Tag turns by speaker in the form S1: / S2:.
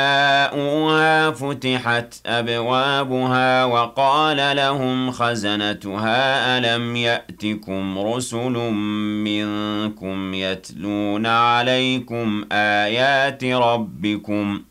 S1: جاءوها فتحت أبوابها وقال لهم خزنتها ألم يأتكم رسل منكم يتلون عليكم آيات ربكم